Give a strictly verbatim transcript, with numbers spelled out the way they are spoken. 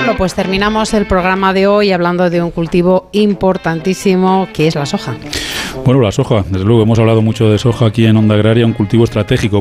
Manolo, pues terminamos el programa de hoy hablando de un cultivo importantísimo que es la soja. Bueno, la soja, desde luego hemos hablado mucho de soja aquí en Onda Agraria, un cultivo estratégico